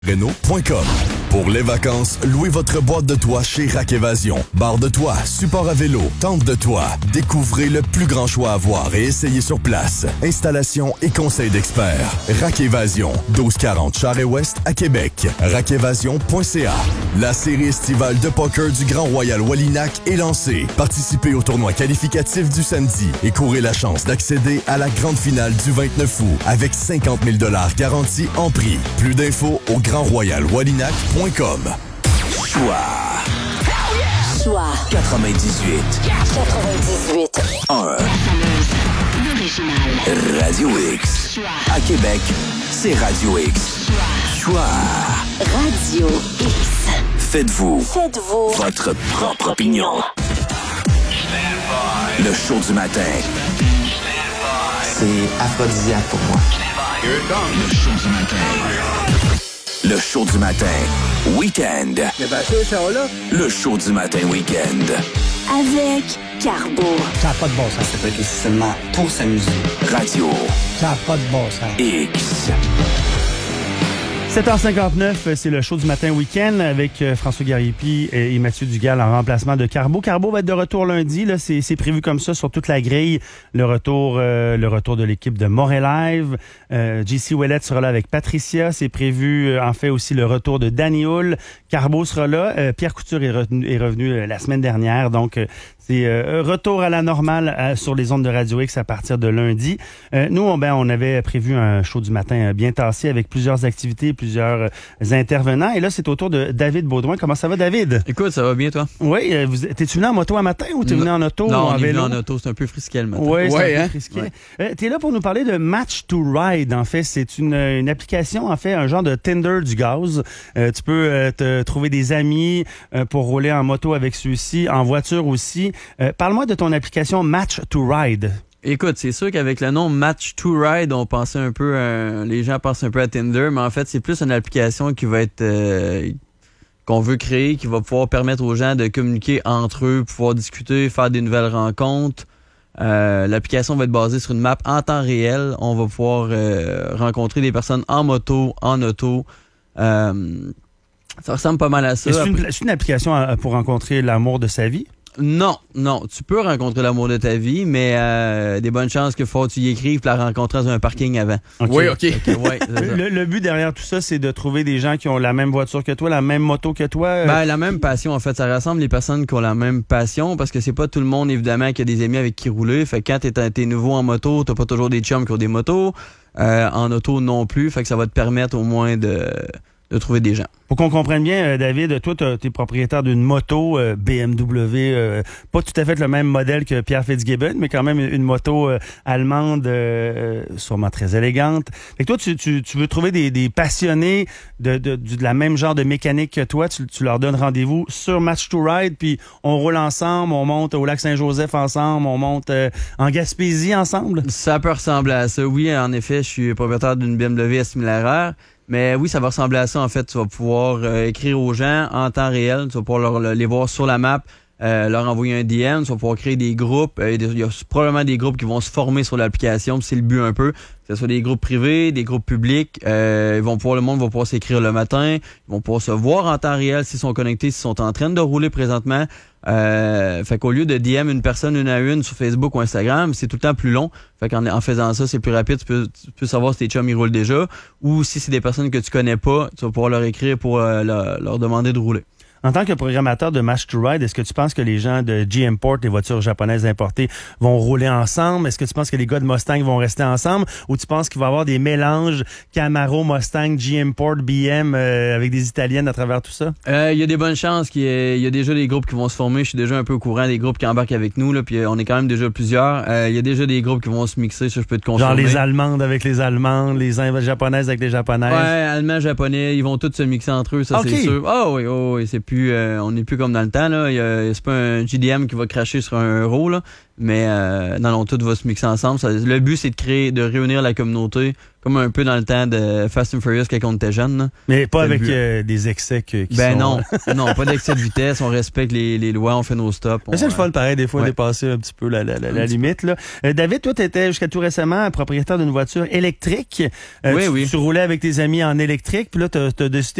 Renault.com. Pour les vacances, louez votre boîte de toit chez Rack Évasion. Barre de toit, support à vélo, tente de toit. Découvrez le plus grand choix à voir et essayez sur place. Installation et conseils d'experts. Rack Évasion, 1240 Charest-Ouest à Québec. rackévasion.ca. La série estivale de poker du Grand Royal Wallinac est lancée. Participez au tournoi qualificatif du samedi et courez la chance d'accéder à la grande finale du 29 août avec 50 000 $ garantis en prix. Plus d'infos au grandroyalwallinac.com. Choix 98 1 Radio X. À Québec, c'est Radio X. Choix Radio X. Faites-vous votre propre opinion. Le show du matin. C'est aphrodisiaque pour moi. Le show du matin. Le show du matin. Week-end. Le show du matin week-end. Avec Carbo. Ça n'a pas de bon sens. Ça peut être aussi seulement pour s'amuser. Radio. Ça n'a pas de bon sens. X. 7h59, c'est le show du matin week-end avec François Garipi et Mathieu Dugal en remplacement de Carbo. Carbo va être de retour lundi, là, c'est prévu comme ça sur toute la grille. Le retour de l'équipe de Montréal Live. JC Ouellette sera là avec Patricia. C'est prévu en fait aussi le retour de Danny Hull. Carbo sera là. Pierre Couture est revenu la semaine dernière, donc c'est retour à la normale sur les ondes de Radio X à partir de lundi. Nous, on avait prévu un show du matin bien tassé avec plusieurs activités, plusieurs intervenants. Et là, c'est au tour de David Baudouin. Comment ça va, David? Écoute, ça va bien, toi? Oui. T'es-tu venu en moto un matin ou t'es venu en auto? Non, ou en vélo? On est venu en auto. C'est un peu frisqué le matin. Oui, c'est un peu frisqué. Ouais. T'es là pour nous parler de Match to Ride. En fait, c'est une application, en fait, un genre de Tinder du gaz. Tu peux te trouver des amis pour rouler en moto avec ceux-ci, en voiture aussi. Parle-moi de ton application Match to Ride. Écoute, c'est sûr qu'avec le nom Match to Ride, on pensait un peu, les gens pensent un peu à Tinder, mais en fait, c'est plus une application qui va être qu'on veut créer, qui va pouvoir permettre aux gens de communiquer entre eux, pouvoir discuter, faire des nouvelles rencontres. L'application va être basée sur une map en temps réel. On va pouvoir rencontrer des personnes en moto, en auto. Ça ressemble pas mal à ça. C'est une application pour rencontrer l'amour de sa vie? Non. Tu peux rencontrer l'amour de ta vie, mais des bonnes chances que faut que tu y écrives pour la rencontrer dans un parking avant. Okay. Oui, OK. Ouais, le but derrière tout ça, c'est de trouver des gens qui ont la même voiture que toi, la même moto que toi. La même passion, en fait. Ça rassemble les personnes qui ont la même passion, parce que c'est pas tout le monde, évidemment, qui a des amis avec qui rouler. Fait que quand t'es nouveau en moto, t'as pas toujours des chums qui ont des motos. En auto non plus. Fait que ça va te permettre au moins de trouver des gens. Pour qu'on comprenne bien, David, toi, t'es propriétaire d'une moto BMW, pas tout à fait le même modèle que Pierre Fitzgibbon, mais quand même une moto allemande, sûrement très élégante. Fait que toi, tu veux trouver des passionnés de la même genre de mécanique que toi. Tu leur donnes rendez-vous sur Match to Ride, puis on roule ensemble, on monte au lac Saint-Joseph ensemble, on monte en Gaspésie ensemble. Ça peut ressembler à ça. Oui, en effet, je suis propriétaire d'une BMW S1000RR. Mais oui, ça va ressembler à ça. En fait, tu vas pouvoir écrire aux gens en temps réel. Tu vas pouvoir les voir sur la map, leur envoyer un DM. Tu vas pouvoir créer des groupes. Il y a probablement des groupes qui vont se former sur l'application. C'est le but un peu. Que ce soit des groupes privés, des groupes publics. Le monde va pouvoir s'écrire le matin. Ils vont pouvoir se voir en temps réel s'ils sont connectés, s'ils sont en train de rouler présentement. Fait qu'au lieu de DM une personne une à une sur Facebook ou Instagram, c'est tout le temps plus long. Fait qu'en faisant ça, c'est plus rapide. Tu peux savoir si tes chums ils roulent déjà, ou si c'est des personnes que tu connais pas, tu vas pouvoir leur écrire pour leur demander de rouler. En tant que programmateur de Match to Ride, est-ce que tu penses que les gens de G-Import, les voitures japonaises importées, vont rouler ensemble? Est-ce que tu penses que les gars de Mustang vont rester ensemble? Ou tu penses qu'il va y avoir des mélanges Camaro, Mustang, G-Import, BM avec des Italiennes à travers tout ça? Il y a des bonnes chances qu'il y a déjà des groupes qui vont se former. Je suis déjà un peu au courant des groupes qui embarquent avec nous, là, puis on est quand même déjà plusieurs. Il y a déjà des groupes qui vont se mixer, ça je peux te confirmer. Genre les Allemandes avec les Allemandes, les Japonaises avec les Japonaises. Ouais, Allemands, Japonais, ils vont tous se mixer entre eux, ça okay. C'est sûr. Oui, c'est n'est plus comme dans le temps, là. C'est pas un GDM qui va cracher sur un euro, là. Mais non, tout va se mixer ensemble. Le but, c'est de réunir la communauté, comme un peu dans le temps de Fast and Furious quand on était jeune. Là. Mais pas avec des excès qui sont... non, pas d'excès de vitesse. On respecte les lois, on fait nos stops. C'est le fun, pareil, des fois, dépasser un petit peu la limite. Là. David, toi, tu étais jusqu'à tout récemment propriétaire d'une voiture électrique. Oui. Tu roulais avec tes amis en électrique, puis là, tu as décidé